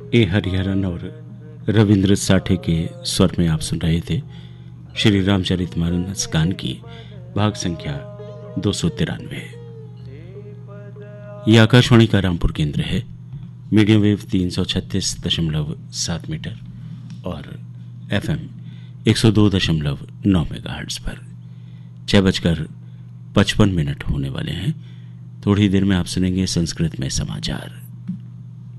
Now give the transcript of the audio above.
ए हरिहरन और रविंद्र साठे के स्वर में आप सुन रहे थे श्री रामचरितमानस गान की भाग संख्या 293। यह आकाशवाणी का रामपुर केंद्र है। मीडियम वेव 336.7 मीटर और FM 102.9 मेगाहर्ट्ज पर 6:55 होने वाले हैं। थोड़ी देर में आप सुनेंगे संस्कृत में समाचार।